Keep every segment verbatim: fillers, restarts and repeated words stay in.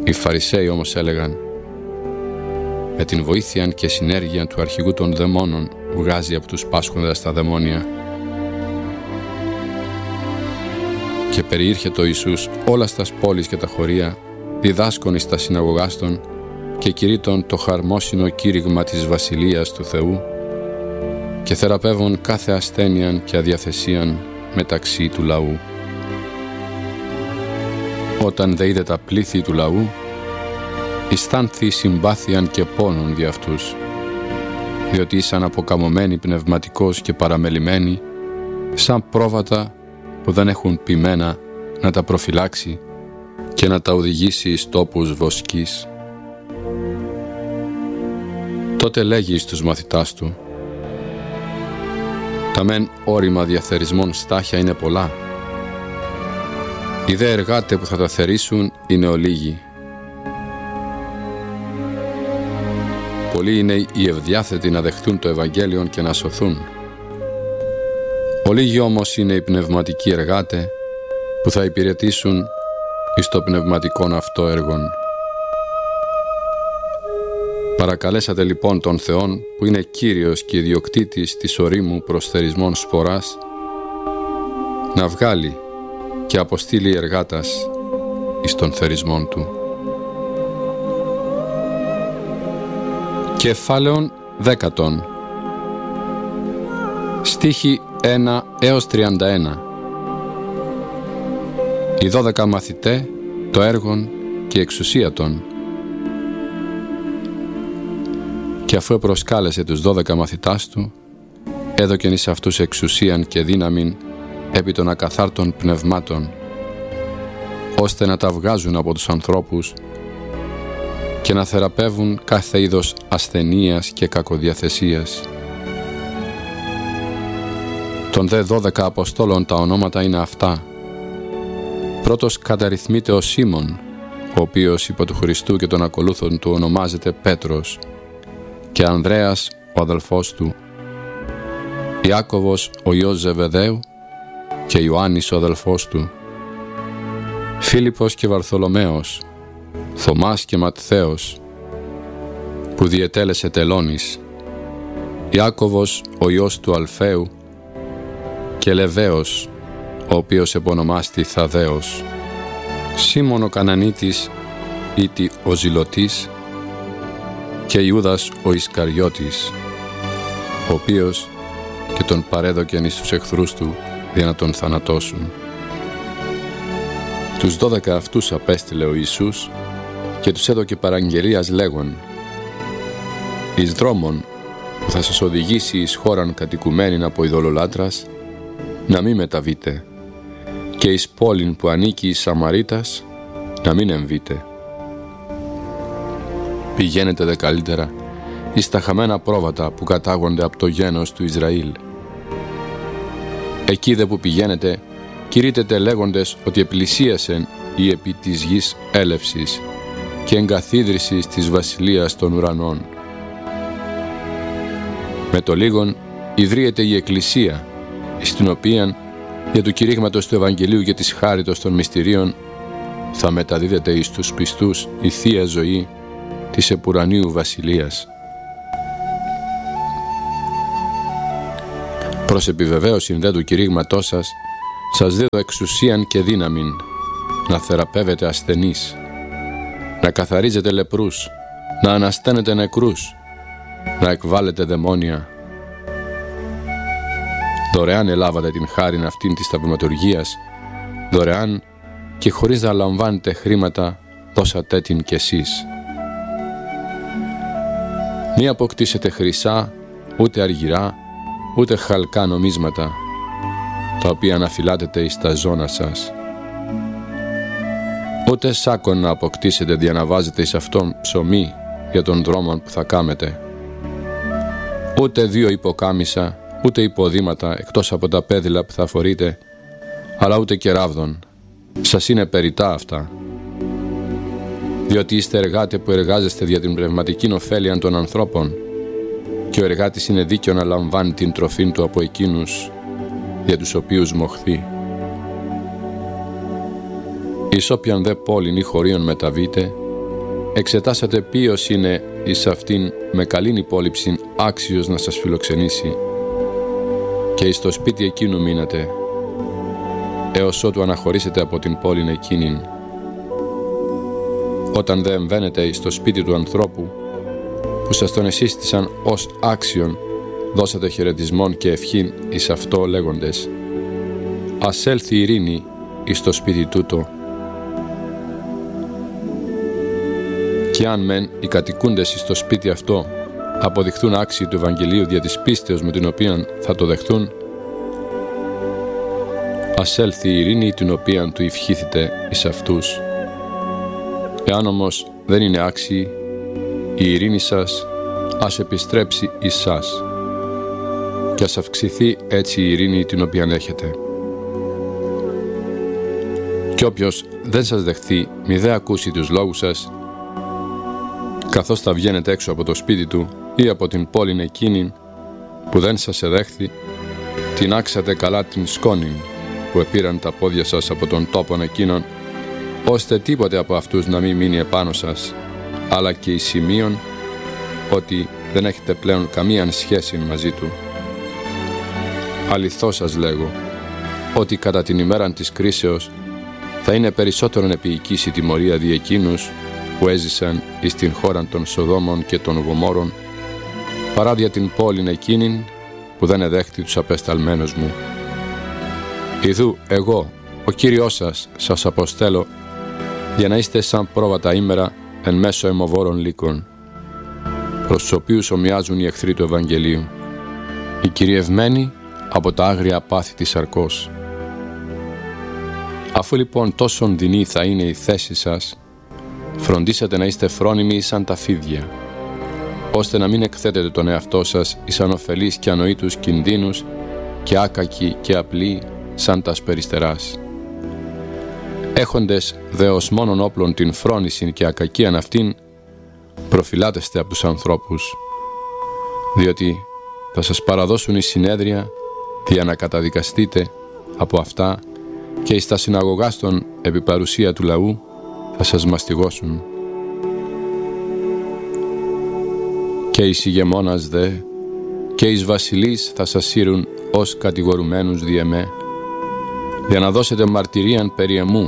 Οι Φαρισαίοι όμως έλεγαν: με την βοήθεια και συνέργεια του αρχηγού των δαιμόνων βγάζει από τους πάσχοντας τα δαιμόνια. Και περιήρχεται ο Ιησούς όλα στας πόλεις και τα χωρία, διδάσκων εις τα συναγωγάστων και κηρύττων το χαρμόσυνο κήρυγμα της Βασιλείας του Θεού και θεραπεύουν κάθε ασθένειαν και αδιαθεσίαν μεταξύ του λαού. Όταν δε είδε τα πλήθη του λαού, αισθάνθη συμπάθειαν και πόνον δι' αυτούς, διότι ήσαν αποκαμωμένοι πνευματικώς και παραμελημένοι, σαν πρόβατα που δεν έχουν ποιμένα να τα προφυλάξει και να τα οδηγήσει εις τόπους βοσκής. Τότε λέγει στους μαθητάς του: τα μεν όρημα διαθερισμών στάχια είναι πολλά, οι δε εργάτε που θα τα θερήσουν είναι ολίγοι. Πολλοί είναι οι ευδιάθετοι να δεχτούν το Ευαγγέλιο και να σωθούν. Ολίγοι όμως είναι οι πνευματικοί εργάτε που θα υπηρετήσουν εις το πνευματικόν αυτό έργον. Παρακαλέσατε λοιπόν τον Θεόν, που είναι Κύριος και ιδιοκτήτης της ορίμου προς θερισμόν σποράς, να βγάλει και αποστείλει εργάτας εις τον θερισμόν του. Κεφάλαιον δέκατον. Στίχοι ένα έως τριάντα ένα. Οι δώδεκα μαθητέ, το έργον και η εξουσία των. Και αφού προσκάλεσε τους δώδεκα μαθητάς του, έδωκεν εις αυτούς εξουσίαν και δύναμην επί των ακαθάρτων πνευμάτων, ώστε να τα βγάζουν από τους ανθρώπους και να θεραπεύουν κάθε είδος ασθενείας και κακοδιαθεσίας. Των δε δώδεκα Αποστόλων τα ονόματα είναι αυτά. Πρώτος καταριθμείται ο Σίμων, ο οποίος υπό του Χριστού και των ακολούθων του ονομάζεται Πέτρος, και Ανδρέας ο αδελφός του, Ιάκωβος ο Υιός Ζεβεδαίου και Ιωάννης ο αδελφός του, Φίλιππος και Βαρθολομαίος, Θωμάς και Ματθαίος, που διετέλεσε τελώνης, Ιάκωβος ο Υιός του Αλφαίου και Λεβαίος, ο οποίος επωνομάστη Θαδαίος, Σίμων ο Κανανίτης, ήτι ο Ζηλωτής, και Ιούδας ο Ισκαριώτης, ο οποίος και τον παρέδοκεν εις τους εχθρούς του για να τον θανατώσουν. Τους δώδεκα αυτούς απέστειλε ο Ιησούς και τους έδωκε παραγγελίας λέγον: εις δρόμον που θα σας οδηγήσει εις χώραν κατοικουμένην από ειδωλολάτρας, να μην μεταβείτε, και εις πόλην που ανήκει εις Σαμαρίτας, να μην εμβείτε. Πηγαίνετε δε καλύτερα εις τα χαμένα πρόβατα που κατάγονται από το γένος του Ισραήλ. Εκεί δε που πηγαίνετε, κηρύτετε λέγοντες ότι επλησίασεν η επί της γης έλευσης και εγκαθίδρυσης της βασιλείας των ουρανών. Με το λίγον ιδρύεται η Εκκλησία, στην οποία για του κηρύγματος του Ευαγγελίου και της χάριτος των μυστηρίων θα μεταδίδεται εις τους πιστούς η Θεία Ζωή της επουρανίου βασιλείας. Προς επιβεβαίωσιν δε του κηρύγματός σας, σας δίδω εξουσίαν και δύναμην να θεραπεύετε ασθενείς, να καθαρίζετε λεπρούς, να ανασταίνετε νεκρούς, να εκβάλλετε δαιμόνια. Δωρεάν ελάβατε την χάριν αυτήν της θαυματουργίας, δωρεάν και χωρίς να λαμβάνετε χρήματα δώσατε την κι εσείς. Μη αποκτήσετε χρυσά, ούτε αργυρά, ούτε χαλκά νομίσματα, τα οποία αναφυλάτετε εις τα ζώνα σας. Ούτε σάκον να αποκτήσετε δια να βάζετε εις αυτόν ψωμί για τον δρόμο που θα κάμετε. Ούτε δύο υποκάμισα, ούτε υποδήματα εκτός από τα πέδιλα που θα φορείτε, αλλά ούτε και ράβδον. Σας είναι περιτά αυτά. Διότι είστε εργάτε που εργάζεστε δια την πνευματική ωφέλεια των ανθρώπων, και ο εργάτης είναι δίκαιο να λαμβάνει την τροφήν του από εκείνους για τους οποίους μοχθεί. Εις όποιαν δε πόλην ή χωρίον μεταβείτε, εξετάσατε ποιος είναι εις αυτήν με καλήν υπόλοιψην άξιος να σας φιλοξενήσει, και εις το σπίτι εκείνου μείνατε, έως ότου αναχωρήσετε από την πόλην εκείνην. Όταν δε εμβαίνετε εις το σπίτι του ανθρώπου, που σας τον εσύστησαν ως άξιον, δώσατε χαιρετισμόν και ευχήν εις αυτό λέγοντες: ας έλθει ειρήνη εις το σπίτι τούτο. Και αν μεν οι κατοικούντες εις το σπίτι αυτό αποδειχθούν άξιοι του Ευαγγελίου δια της πίστεως με την οποία θα το δεχθούν, ας έλθει η ειρήνη την οποία του ευχήθητε εις αυτούς. Εάν όμως δεν είναι άξιοι, η ειρήνη σας ας επιστρέψει εις σας και ας αυξηθεί έτσι η ειρήνη την οποία έχετε. Κι όποιος δεν σας δεχθεί μη δε ακούσει τους λόγους σας, καθώς θα βγαίνετε έξω από το σπίτι του ή από την πόλην εκείνην που δεν σας εδέχθη, την άξατε καλά την σκόνην που επήραν τα πόδια σας από τον τόπον εκείνον, ώστε τίποτε από αυτούς να μην μείνει επάνω σας, αλλά και εις σημείων ότι δεν έχετε πλέον καμία σχέση μαζί του. Αληθώς σας λέγω, ότι κατά την ημέρα της κρίσεως θα είναι περισσότερον επίοικης η τιμωρία δι' εκείνους που έζησαν εις την χώρα των Σοδόμων και των Γομόρων, παρά δια την πόλην εκείνην που δεν εδέχθη τους απεσταλμένους μου. Ιδού εγώ, ο Κύριος σας, σας αποστέλω, για να είστε σαν πρόβατα ήμερα εν μέσω αιμοβόρων λύκων, προς τους οποίους ομοιάζουν οι εχθροί του Ευαγγελίου, οι κυριευμένοι από τα άγρια πάθη της σαρκός. Αφού λοιπόν τόσον δεινή θα είναι η θέση σας, φροντίσατε να είστε φρόνιμοι σαν τα φίδια, ώστε να μην εκθέτετε τον εαυτό σας εις ανωφελείς και ανοήτους κινδύνους και άκακοι και απλοί σαν τας περιστεράς. Έχοντες δε ως μόνον όπλων την φρόνησιν και ακακίαν αυτήν, προφυλάτεστε από τους ανθρώπους, διότι θα σας παραδώσουν οι συνέδρια για να καταδικαστείτε από αυτά και εις τα συναγωγάστων επί παρουσία του λαού θα σας μαστιγώσουν. Και εις ηγεμόνας δε και εις βασιλείς θα σας σύρουν ως κατηγορουμένους δι' εμέ, για να δώσετε μαρτυρίαν περί εμού,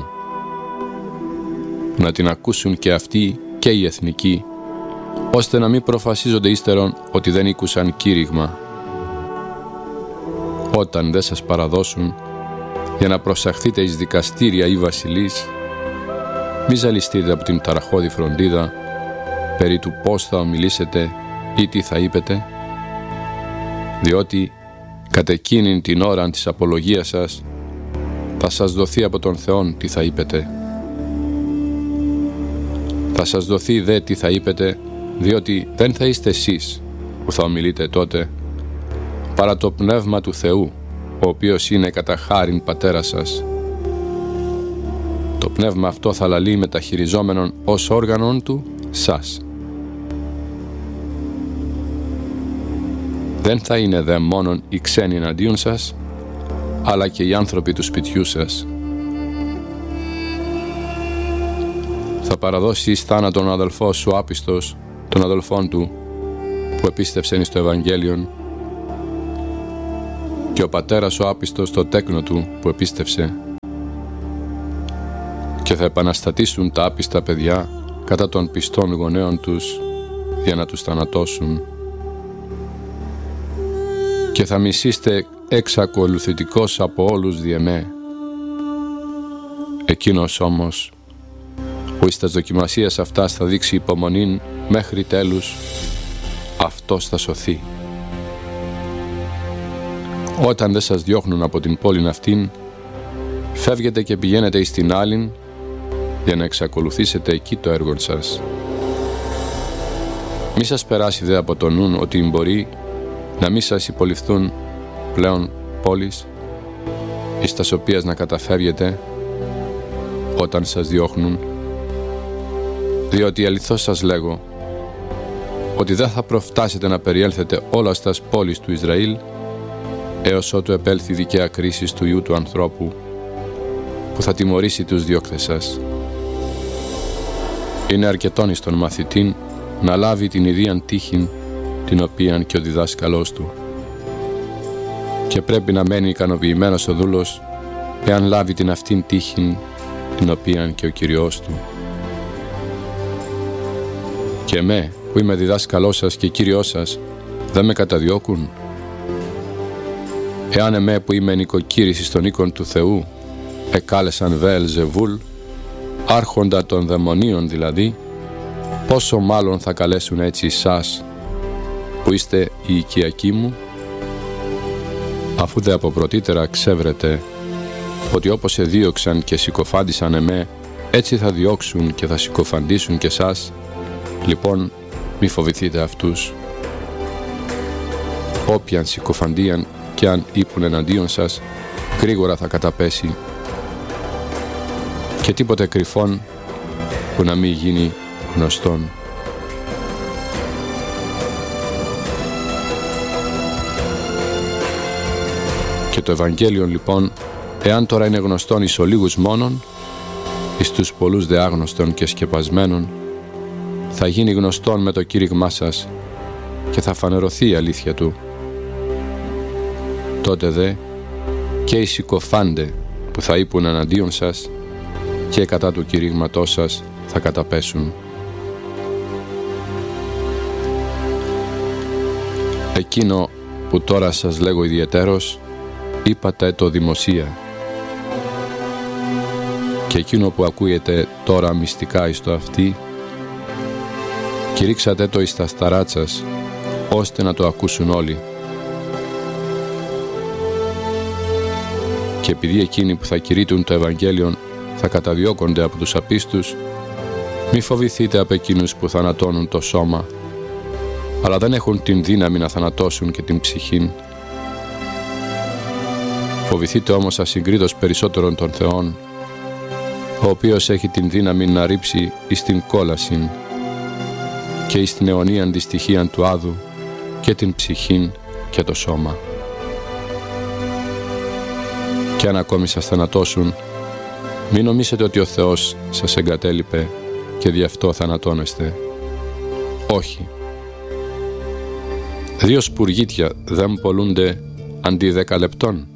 να την ακούσουν και αυτοί και οι εθνικοί, ώστε να μην προφασίζονται ύστερον ότι δεν ήκουσαν κήρυγμα. Όταν δεν σας παραδώσουν για να προσαχθείτε εις δικαστήρια ή βασιλείς, μη ζαλιστείτε από την ταραχώδη φροντίδα περί του πώς θα ομιλήσετε ή τι θα είπετε, διότι κατ' εκείνην την ώρα της απολογίας σας θα σας δοθεί από τον Θεόν τι θα είπετε. Θα σας δοθεί δε τι θα είπετε, διότι δεν θα είστε εσείς που θα ομιλείτε τότε, παρά το Πνεύμα του Θεού, ο οποίος είναι κατά χάριν πατέρα σας. Το Πνεύμα αυτό θα λαλεί μεταχειριζόμενον ως όργανον του σας. Δεν θα είναι δε μόνον οι ξένοι εναντίον σας, αλλά και οι άνθρωποι του σπιτιού σας. Θα παραδώσει εις θάνατον αδελφό σου άπιστος, των αδελφών του, που επίστευσεν εις το Ευαγγέλιον, και ο πατέρας ο άπιστος το τέκνο του που επίστευσε, και θα επαναστατήσουν τα άπιστα παιδιά κατά των πιστών γονέων τους για να τους θανατώσουν, και θα μισήστε εξακολουθητικός από όλους δι' εμέ. Εκείνος όμως που εις τας δοκιμασίας αυτάς θα δείξει υπομονήν μέχρι τέλους, αυτός θα σωθεί. Όταν δεν σας διώχνουν από την πόλην αυτήν, φεύγετε και πηγαίνετε εις την άλλην για να εξακολουθήσετε εκεί το έργο σας. Μη σας περάσει δε από το νουν ότι μπορεί να μη σας υποληφθούν πλέον πόλεις εις τας οποίες να καταφεύγετε όταν σας διώχνουν, διότι αληθώς σας λέγω ότι δεν θα προφτάσετε να περιέλθετε όλα στας πόλεις του Ισραήλ έως ότου επέλθει δικαία κρίση του Υιού του ανθρώπου, που θα τιμωρήσει τους διώκτες σας. Είναι αρκετόν εις τον μαθητήν να λάβει την ιδίαν τύχην την οποίαν και ο διδάσκαλός του. Και πρέπει να μένει ικανοποιημένος ο δούλος εάν λάβει την αυτήν τύχην την οποίαν και ο Κυριός του. Και με που είμαι διδάσκαλός σας και Κύριός σας δεν με καταδιώκουν? Εάν εμέ που είμαι νοικοκύρης των οίκων του Θεού εκάλεσαν Βεελζεβούλ, άρχοντα των δαιμονίων δηλαδή, πόσο μάλλον θα καλέσουν έτσι εσάς που είστε οι οικιακοί μου? Αφού δε από πρωτήτερα ξέβρετε ότι όπως εδίωξαν και συκοφάντησαν εμέ, έτσι θα διώξουν και θα συκοφαντήσουν και εσάς, λοιπόν μη φοβηθείτε αυτούς. Όποιαν συκοφαντίαν και αν ύπουν εναντίον σας, γρήγορα θα καταπέσει, και τίποτε κρυφόν που να μην γίνει γνωστόν. Και το Ευαγγέλιο λοιπόν, εάν τώρα είναι γνωστόν εις ολίγους μόνον, εις τους πολλούς δε άγνωστον και σκεπασμένων, θα γίνει γνωστόν με το κήρυγμά σας και θα φανερωθεί η αλήθεια του. Τότε δε και οι συκοφάντε που θα ύπουν εναντίον σας και κατά του κηρύγματός σας θα καταπέσουν. Εκείνο που τώρα σας λέγω ιδιαιτέρως, είπατε το δημοσία, και εκείνο που ακούγεται τώρα μυστικά εις το αυτί, κηρύξατε το εις τα σταράτσας, ώστε να το ακούσουν όλοι. Και επειδή εκείνοι που θα κηρύττουν το Ευαγγέλιον θα καταδιώκονται από τους απίστους, μη φοβηθείτε από εκείνους που θανατώνουν το σώμα, αλλά δεν έχουν την δύναμη να θανατώσουν και την ψυχήν. Φοβηθείτε όμως ασυγκρίτως περισσότερον τον Θεόν, ο οποίος έχει την δύναμη να ρίψει εις την κόλασιν και εις την αιωνίαν δυστυχίαν του άδου και την ψυχήν και το σώμα. Και αν ακόμη σας θανατώσουν, μην νομίσετε ότι ο Θεός σας εγκατέλειπε και δι' αυτό θανατώνεστε. Όχι. Δύο σπουργίτια δεν πολλούνται αντί δέκα λεπτών?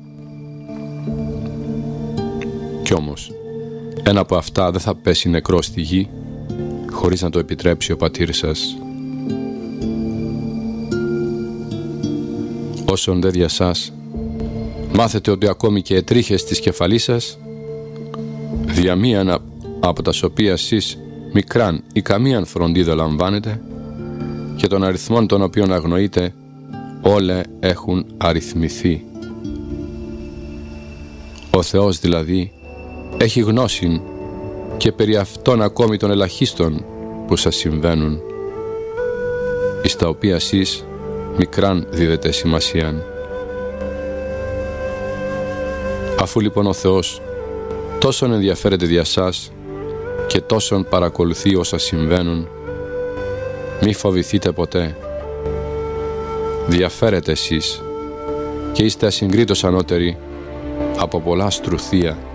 Κι όμως, ένα από αυτά δεν θα πέσει νεκρό στη γη χωρίς να το επιτρέψει ο πατήρ σας. Όσον δε δια σας μάθετε ότι ακόμη και ετρίχες της κεφαλής σας, δια μίαν από τα οποία εσείς μικράν ή καμίαν φροντίδα λαμβάνετε, και των αριθμών των οποίων αγνοείτε, όλα έχουν αριθμηθεί. Ο Θεός δηλαδή έχει γνώση και περί αυτών ακόμη των ελαχίστων που σας συμβαίνουν, εις τα οποία εσείς μικράν δίδετε σημασίαν. Αφού λοιπόν ο Θεός τόσον ενδιαφέρεται δια σας και τόσον παρακολουθεί όσα συμβαίνουν, μη φοβηθείτε ποτέ. Διαφέρετε εσείς και είστε ασυγκρίτως ανώτεροι από πολλά στρουθία